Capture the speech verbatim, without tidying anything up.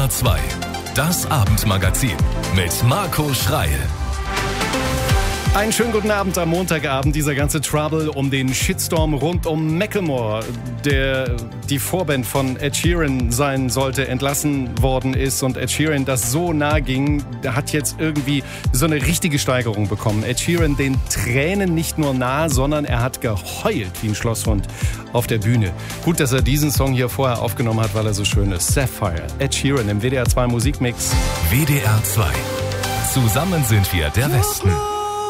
R zwei, das Abendmagazin mit Marco Schreil. Einen schönen guten Abend am Montagabend. Dieser ganze Trouble um den Shitstorm rund um Macklemore, der die Vorband von Ed Sheeran sein sollte, entlassen worden ist und Ed Sheeran das so nahe ging, der hat jetzt irgendwie so eine richtige Steigerung bekommen. Ed Sheeran den Tränen nicht nur nahe, sondern er hat geheult wie ein Schlosshund auf der Bühne. Gut, dass er diesen Song hier vorher aufgenommen hat, weil er so schön ist. Sapphire, Ed Sheeran im W D R zwei Musikmix. W D R zwei. Zusammen sind wir der Westen.